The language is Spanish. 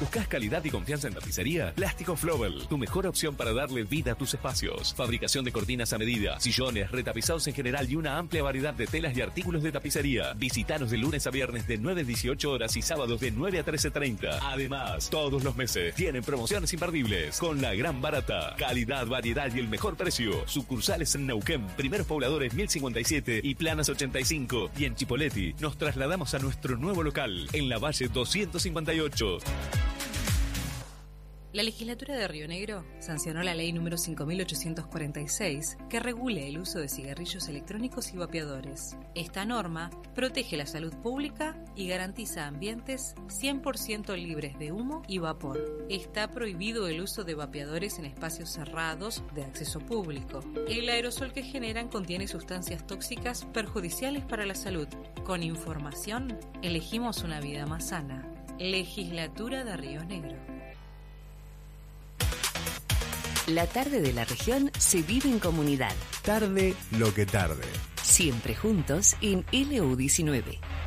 ¿Buscas calidad y confianza en tapicería? Plástico Flobel, tu mejor opción para darle vida a tus espacios. Fabricación de cortinas a medida, sillones, retapizados en general y una amplia variedad de telas y artículos de tapicería. Visítanos de lunes a viernes de 9 a 18 horas y sábados de 9 a 13:30. Además, todos los meses tienen promociones imperdibles con la gran barata. Calidad, variedad y el mejor precio. Sucursales en Neuquén, Primeros Pobladores 1057 y Planas 85. Y en Chipoleti nos trasladamos a nuestro nuevo local en la Valle 258. La legislatura de Río Negro sancionó la ley número 5846 que regule el uso de cigarrillos electrónicos y vapeadores. Esta norma protege la salud pública y garantiza ambientes 100% libres de humo y vapor. Está prohibido el uso de vapeadores en espacios cerrados de acceso público. El aerosol que generan contiene sustancias tóxicas perjudiciales para la salud. Con información, elegimos una vida más sana. Legislatura de Río Negro. La tarde de la región se vive en comunidad. Tarde lo que tarde. Siempre juntos en LU19.